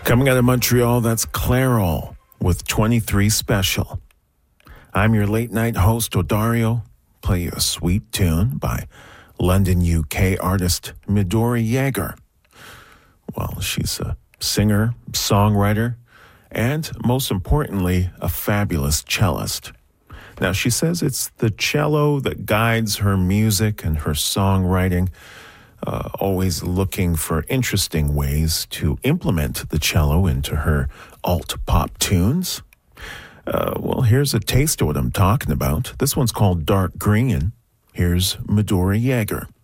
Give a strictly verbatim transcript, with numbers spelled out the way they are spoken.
Coming out of Montreal, that's Clairol with twenty-three Special. I'm your late-night host, Odario. Play you a sweet tune by London, U K artist Midori Yeager. Well, she's a singer, songwriter, and most importantly, a fabulous cellist. Now, she says it's the cello that guides her music and her songwriting, uh, always looking for interesting ways to implement the cello into her alt-pop tunes. Uh, well, here's a taste of what I'm talking about. This one's called Dark Green. Here's Midori Yeager.